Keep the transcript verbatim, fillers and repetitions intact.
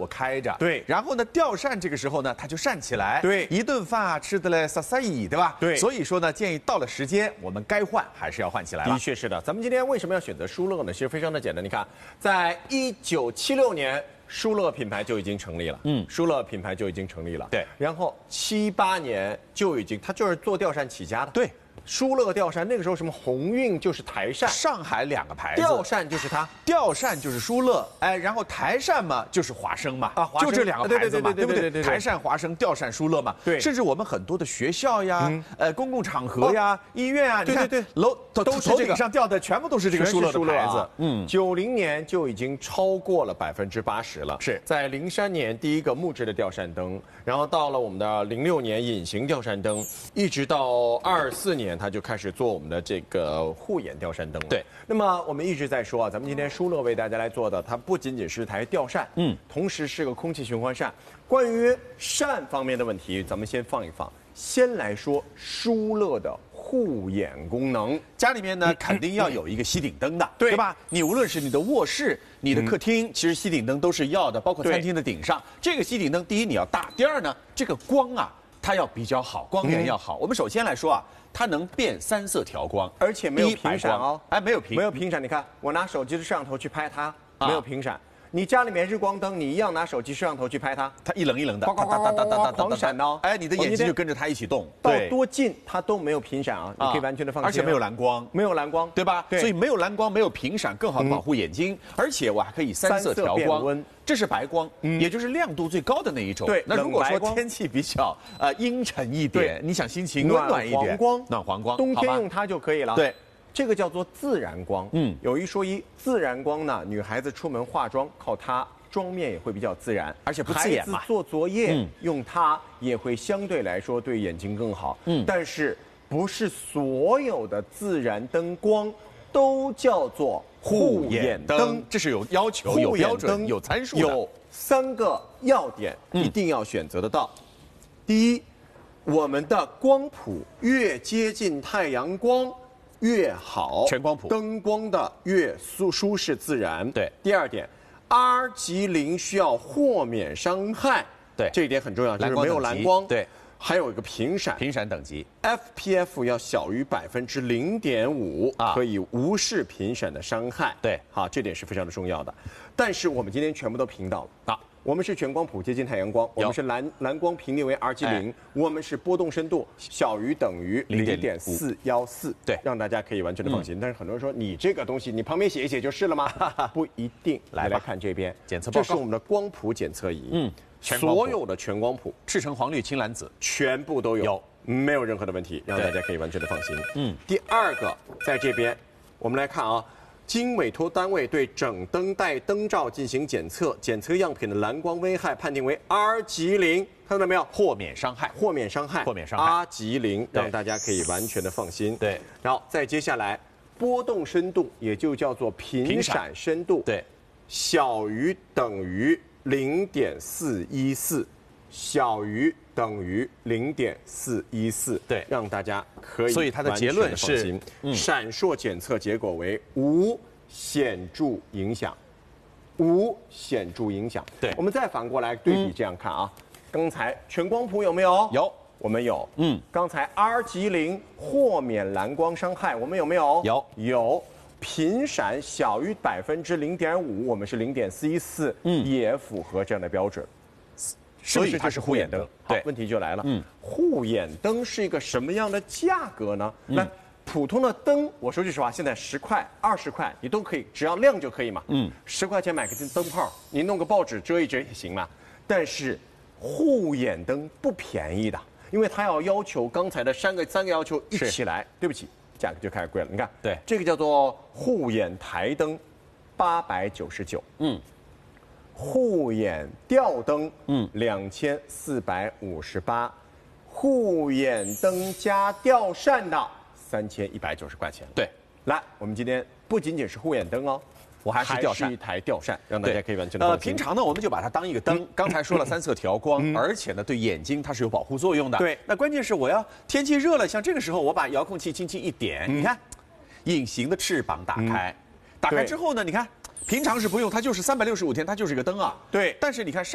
开着。 对， 然后呢，吊扇这个时候呢，它就扇起来。 对， 一顿饭啊吃的嘞撒撒意，对吧？ 对， 所以说呢，建议到了时间，我们该换还是要换起来了。 的确是的，咱们今天为什么要选择舒乐呢？其实非常的简单，你看，在一九七六年。舒乐品牌就已经成立了，嗯，舒乐品牌就已经成立了， 对。 然后七八年就已经，它就是做吊扇起家的， 对。 舒乐吊扇那个时候什么鸿运就是台扇， 上海两个牌子， 吊扇就是它， 吊扇就是舒乐，哎，然后台扇嘛就是华生嘛， 啊，华生就这两个牌子嘛， 对不对？台扇、华生、吊扇、舒乐嘛， 对。 甚至我们很多的学校呀，呃，公共场合呀、医院啊， 对对对， 楼都是头顶上吊的全部都是这个舒乐的牌子。 嗯，九零年就已经超过了百分之八十了， 是在零三年第一个木质的吊扇灯，然后到了我们的零六年隐形吊扇灯，一直到二四年它就开始做。我们的这个护眼吊扇灯了。 对， 那么我们一直在说啊，咱们今天舒乐为大家来做的，它不仅仅是台吊扇，嗯，同时是个空气循环扇。关于扇方面的问题，咱们先放一放。先来说舒乐的护眼功能， 家里面呢肯定要有一个吸顶灯的， 对吧？你无论是你的卧室、你的客厅，其实吸顶灯都是要的，包括餐厅的顶上。这个吸顶灯，第一你要大，第二呢，这个光啊，它要比较好，光源要好。我们首先来说啊。它能变三色调光， 而且没有频闪哦， 哎，没有频， 没有频闪。你看，我拿手机的摄像头去拍它，没有频闪。你家里面日光灯，你一样拿手机摄像头去拍它， 它一棱一棱的， 呱呱呱呱呱狂闪哦。 哎，你的眼睛就跟着它一起动， 到多近它都没有频闪啊，你可以完全的放心。 而且没有蓝光， 没有蓝光， 对吧？所以没有蓝光，没有频闪，更好保护眼睛。而且我还可以三色调光。这是白光，也就是亮度最高的那一种。 对， 那如果说天气比较呃阴沉一点，你想心情温暖一点， 暖黄光， 暖黄光， 冬天用它就可以了。 对， 这个叫做自然光。嗯，有一说一，自然光呢，女孩子出门化妆靠它，妆面也会比较自然， 而且不刺眼嘛。 孩子做作业用它也会相对来说对眼睛更好。嗯，但是不是所有的自然灯光都叫做护眼灯， 这是有要求、有标准、有参数的。 有三个要点一定要选择得到。第一，我们的光谱越接近太阳光越好， 全光谱， 灯光的越舒舒适自然。 对。 第二点 ，R 级零需要豁免伤害， 对， 这一点很重要，就是没有蓝光。 对。 还有一个频闪， 频闪等级 ，F P F 要小于百分之零点五，可以无视频闪的伤害。 对， 好，这点是非常的重要的。但是我们今天全部都频到了啊，我们是全光谱接近太阳光，我们是蓝蓝光频率为 R 级零，我们是波动深度小于等于零点四幺四， 对， 让大家可以完全的放心。但是很多人说你这个东西你旁边写一写就是了吗？不一定。来来看这边检测报告， 这是我们的光谱检测仪。嗯。所有的全光谱， 赤橙黄绿青蓝紫全部都有， 有没有任何的问题，让大家可以完全的放心。嗯，第二个，在这边，我们来看啊，经委托单位对整灯带灯罩进行检测，检测样品的蓝光危害判定为 R 级零，看到没有？ 豁免伤害， 豁免伤害， 豁免伤害 R 级零，让大家可以完全的放心。 对， 然后再接下来，波动深度，也就叫做频闪深度， 对， 小于等于。零点四一四，小于等于零点四一四， 对， 让大家可以。 所以它的结论是， 嗯、闪烁检测结果为无显著影响，无显著影响。 对， 我们再反过来对比这样看啊，嗯、刚才全光谱有没有？ 有， 我们有。嗯，刚才 R 级零豁免蓝光伤害，我们有没有？ 有， 有。频闪小于百分之零点五，我们是零点四一四，嗯，也符合这样的标准， 所以它是护眼灯。 对，问题就来了，嗯，护眼灯是一个什么样的价格呢？来，普通的灯，我说句实话，现在十块、二十块你都可以，只要亮就可以嘛。嗯，十块钱买个灯泡，你弄个报纸遮一遮也行嘛。但是护眼灯不便宜的，因为它要要求刚才的三个三个要求一起来。对不起。价格就开始贵了，你看， 对， 这个叫做护眼台灯，八百九十九，嗯，护眼吊灯，嗯，两千四百五十八，护眼灯加吊扇的三千一百九十块钱。 对， 来，我们今天不仅仅是护眼灯哦。我还是吊扇，一台吊扇，让大家可以完全的放心。 呃，平常呢，我们就把它当一个灯。刚才说了三色调光，而且呢，对眼睛它是有保护作用的。 对， 那关键是我要天气热了，像这个时候，我把遥控器轻轻一点，你看，隐形的翅膀打开，打开之后呢，你看，平常是不用，它就是三百六十五天，它就是一个灯啊。 对， 但是你看上。